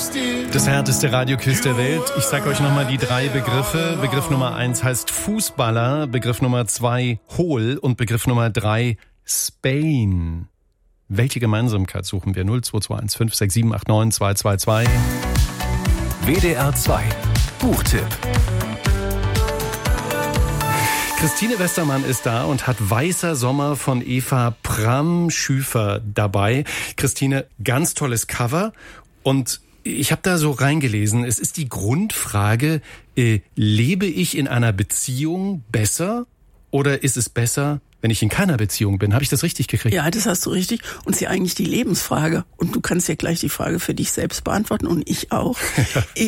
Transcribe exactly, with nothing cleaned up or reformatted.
Christi. Das härteste Radioquiz der Welt. Ich sage euch nochmal die drei Begriffe. Begriff Nummer eins heißt Fußballer, Begriff Nummer zwei hohl und Begriff Nummer drei Spain. Welche Gemeinsamkeit suchen wir? null zwei zwei eins fünf sechs sieben acht neun zwei zwei zwei. W D R zwei Buchtipp. Christine Westermann ist da und hat Weißer Sommer von Eva Pramm-Schüfer dabei. Christine, ganz tolles Cover. Und ich habe da so reingelesen, es ist die Grundfrage, äh, lebe ich in einer Beziehung besser oder ist es besser, wenn ich in keiner Beziehung bin? Habe ich das richtig gekriegt? Ja, das hast du richtig. Und sie eigentlich die Lebensfrage. Und du kannst ja gleich die Frage für dich selbst beantworten und ich auch.